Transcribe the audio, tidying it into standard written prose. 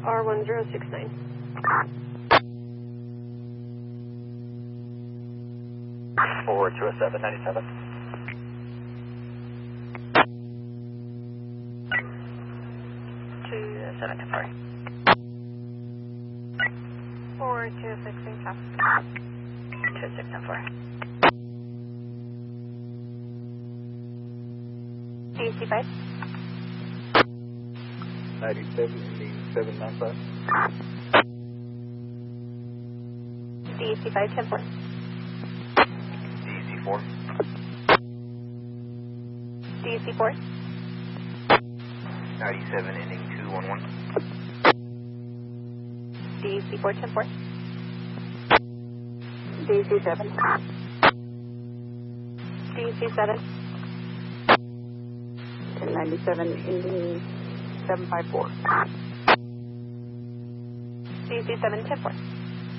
R1069. 420797. 2724. 4216. 2694. DC5. 97 ending 795. DC5 10-4. DC4. DC4. 97 ending 211. DC4 10-4. DC7. DC7. 1097 ending 754. DC7 10-4.